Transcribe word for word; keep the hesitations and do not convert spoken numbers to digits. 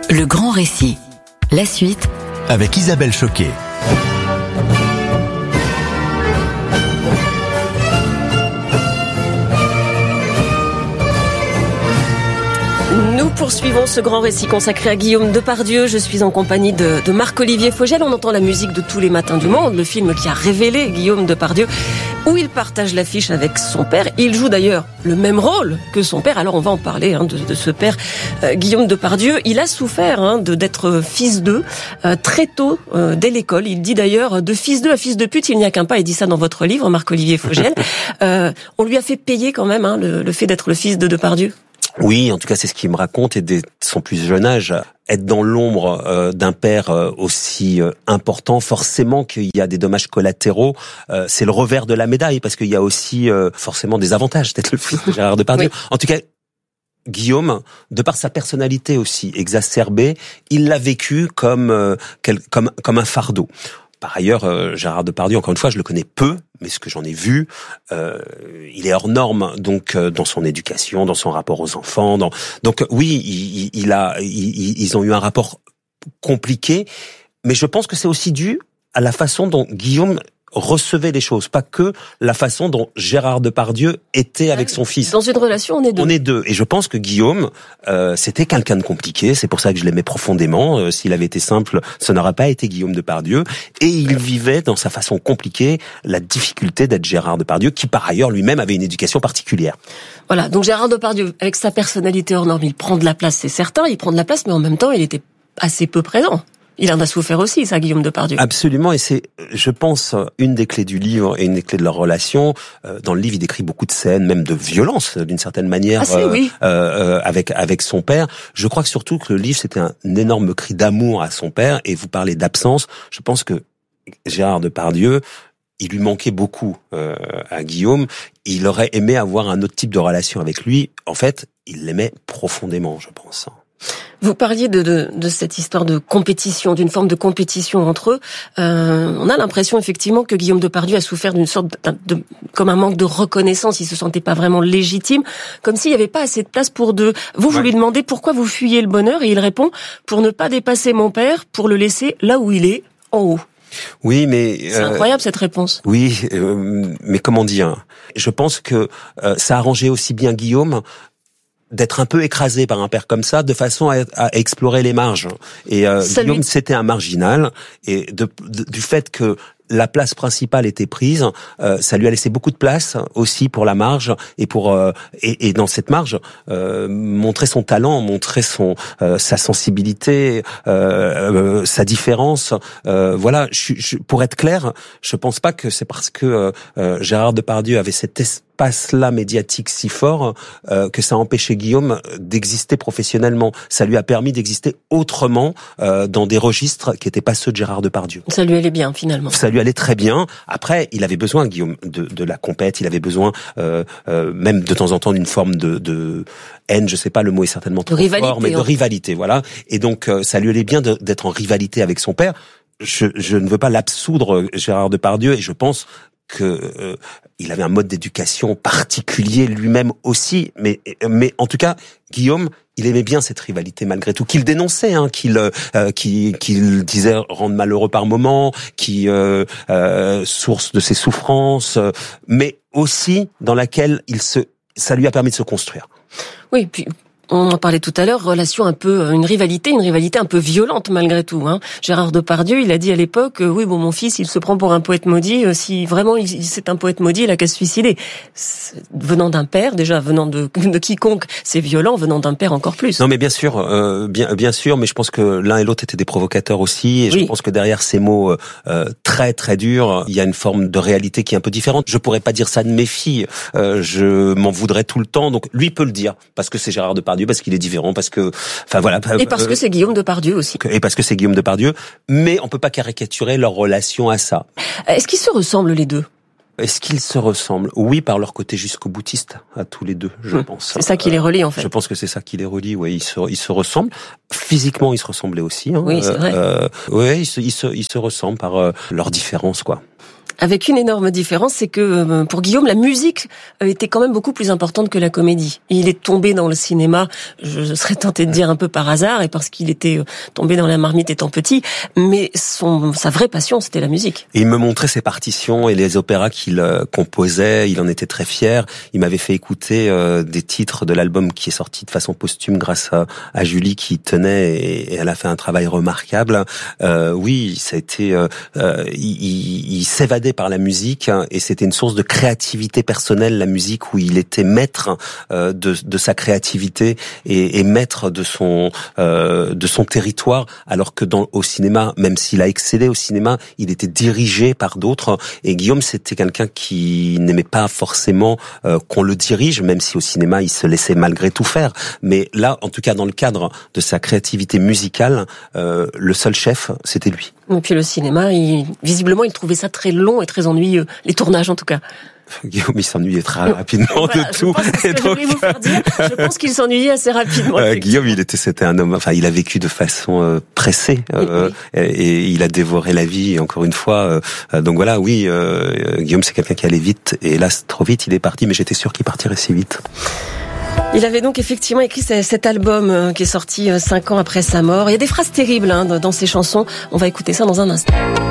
Le grand récit. La suite avec Isabelle Choquet. Nous poursuivons ce grand récit consacré à Guillaume Depardieu. Je suis en compagnie de, de Marc-Olivier Fogel. On entend la musique de Tous les matins du monde, le film qui a révélé Guillaume Depardieu, où il partage l'affiche avec son père. Il joue d'ailleurs le même rôle que son père. Alors on va en parler hein, de, de ce père, euh, Guillaume Depardieu. Il a souffert hein, de d'être fils d'eux euh, très tôt euh, dès l'école. Il dit d'ailleurs de fils d'eux à fils de pute, il n'y a qu'un pas. Il dit ça dans votre livre, Marc-Olivier Fogel. euh, on lui a fait payer quand même hein, le, le fait d'être le fils de Depardieu. Oui, en tout cas, c'est ce qu'il me raconte, et dès son plus jeune âge, être dans l'ombre euh, d'un père euh, aussi euh, important, forcément qu'il y a des dommages collatéraux. Euh, c'est le revers de la médaille, parce qu'il y a aussi euh, forcément des avantages d'être le fils de Gérard Depardieu. Oui. En tout cas, Guillaume, de par sa personnalité aussi exacerbée, il l'a vécu comme euh, quel, comme comme un fardeau. Par ailleurs, euh, Gérard Depardieu, encore une fois, je le connais peu, mais ce que j'en ai vu, euh, il est hors norme, donc euh, dans son éducation, dans son rapport aux enfants. Dans... Donc oui, il, il a, il, ils ont eu un rapport compliqué, mais je pense que c'est aussi dû à la façon dont Guillaume recevait les choses, pas que la façon dont Gérard Depardieu était avec son fils. Dans une relation, on est deux. On est deux. Et je pense que Guillaume, euh, c'était quelqu'un de compliqué. C'est pour ça que je l'aimais profondément. Euh, s'il avait été simple, ce n'aurait pas été Guillaume Depardieu. Et il vivait dans sa façon compliquée la difficulté d'être Gérard Depardieu, qui par ailleurs lui-même avait une éducation particulière. Voilà. Donc Gérard Depardieu, avec sa personnalité hors norme, il prend de la place, c'est certain. Il prend de la place, mais en même temps, il était assez peu présent. Il en a souffert aussi, ça, Guillaume Depardieu. Absolument, et c'est, je pense, une des clés du livre et une des clés de leur relation. Dans le livre, il décrit beaucoup de scènes, même de violence, d'une certaine manière, ah, euh, oui. euh, avec avec son père. Je crois que surtout que le livre, c'était un énorme cri d'amour à son père. Et vous parlez d'absence. Je pense que Gérard Depardieu, il lui manquait beaucoup euh, à Guillaume. Il aurait aimé avoir un autre type de relation avec lui. En fait, il l'aimait profondément, je pense. Vous parliez de, de, de cette histoire de compétition, d'une forme de compétition entre eux. Euh, on a l'impression effectivement que Guillaume Depardieu a souffert d'une sorte de, de comme un manque de reconnaissance. Il se sentait pas vraiment légitime, comme s'il n'y avait pas assez de place pour deux. Vous, ouais. vous lui demandez pourquoi vous fuyez le bonheur, et il répond pour ne pas dépasser mon père, pour le laisser là où il est, en haut. Oui, mais c'est euh, incroyable cette réponse. Oui, euh, mais comment dire ? Je pense que euh, ça arrangeait aussi bien Guillaume d'être un peu écrasé par un père comme ça, de façon à, à explorer les marges. Et euh, Guillaume, lui... c'était un marginal, et de, de, du fait que la place principale était prise, euh, ça lui a laissé beaucoup de place aussi pour la marge, et pour euh, et, et dans cette marge euh, montrer son talent, montrer son euh, sa sensibilité, euh, euh, sa différence. Euh, voilà, je, je, pour être clair, je pense pas que c'est parce que euh, Gérard Depardieu avait cet espace-là médiatique si fort euh, que ça a empêché Guillaume d'exister professionnellement. Ça lui a permis d'exister autrement euh, dans des registres qui n'étaient pas ceux de Gérard Depardieu. Ça lui allait bien finalement. Ça lui allait très bien. Après, il avait besoin, Guillaume, de, de la compète. Il avait besoin, euh, euh, même de temps en temps, d'une forme de, de haine. Je sais pas, le mot est certainement trop fort, mais de rivalité, voilà. Et donc, euh, ça lui allait bien de, d'être en rivalité avec son père. Je, je ne veux pas l'absoudre, Gérard Depardieu, et je pense que euh, il avait un mode d'éducation particulier lui-même aussi, mais mais en tout cas, Guillaume, il aimait bien cette rivalité malgré tout, qu'il dénonçait, hein, qu'il euh, qu'il qu'il disait rendre malheureux par moment, qui euh, euh, source de ses souffrances, euh, mais aussi dans laquelle il se, ça lui a permis de se construire. Oui, puis on en parlait tout à l'heure, relation un peu, une rivalité, une rivalité un peu violente malgré tout. Hein. Gérard Depardieu, il a dit à l'époque, euh, oui, bon, mon fils, il se prend pour un poète maudit. Euh, si vraiment il, c'est un poète maudit, il a qu'à se suicider. C'est, venant d'un père, déjà, venant de, de quiconque, c'est violent. Venant d'un père, encore plus. Non, mais bien sûr, euh, bien, bien sûr. Mais je pense que l'un et l'autre étaient des provocateurs aussi. Et oui. Je pense que derrière ces mots euh, très, très durs, il y a une forme de réalité qui est un peu différente. Je pourrais pas dire ça de mes filles. Euh, je m'en voudrais tout le temps. Donc lui peut le dire parce que c'est Gérard Depardieu, parce qu'il est différent, parce que, enfin voilà. Et parce euh, que c'est Guillaume Depardieu aussi. Et parce que c'est Guillaume Depardieu, mais on peut pas caricaturer leur relation à ça. Est-ce qu'ils se ressemblent les deux ? Est-ce qu'ils se ressemblent ? Oui, par leur côté jusqu'au boutiste, à tous les deux, je mmh. pense. C'est ça qui les relie, en fait. Je pense que c'est ça qui les relie, oui. Ils se, ils se ressemblent. Physiquement, ils se ressemblaient aussi. Hein. Oui, c'est vrai. Euh, oui, ils se, ils se, ils se ressemblent par euh, leurs différences, quoi. Avec une énorme différence, c'est que pour Guillaume, la musique était quand même beaucoup plus importante que la comédie. Il est tombé dans le cinéma, je serais tentée de dire un peu par hasard, et parce qu'il était tombé dans la marmite étant petit, mais son, sa vraie passion, c'était la musique. Et il me montrait ses partitions et les opéras qu'il euh, composait, il en était très fier. Il m'avait fait écouter euh, des titres de l'album qui est sorti de façon posthume grâce à, à Julie qui tenait, et, et elle a fait un travail remarquable. Euh, oui, ça a été... Euh, euh, il, il, il s'évadait par la musique, hein, et c'était une source de créativité personnelle, la musique, où il était maître euh, de, de sa créativité et, et maître de son euh, de son territoire, alors que dans au cinéma, même s'il a excellé au cinéma, il était dirigé par d'autres. Et Guillaume, c'était quelqu'un qui n'aimait pas forcément euh, qu'on le dirige, même si au cinéma il se laissait malgré tout faire. Mais là, en tout cas dans le cadre de sa créativité musicale, euh, le seul chef, c'était lui. Et puis le cinéma, il, visiblement, il trouvait ça très long et très ennuyeux, les tournages en tout cas. Guillaume, il s'ennuyait très rapidement voilà, de tout. Je pense, que donc, je, vous faire dire, je pense qu'il s'ennuyait assez rapidement. Euh, Guillaume, il était, c'était un homme. Enfin, il a vécu de façon euh, pressée euh, oui, oui. Et, et il a dévoré la vie. Encore une fois, euh, donc voilà, oui, euh, Guillaume, c'est quelqu'un qui allait vite. Et hélas, trop vite, il est parti. Mais j'étais sûr qu'il partirait si vite. Il avait donc effectivement écrit cet album qui est sorti cinq ans après sa mort. Il y a des phrases terribles hein, dans ses chansons. On va écouter ça dans un instant.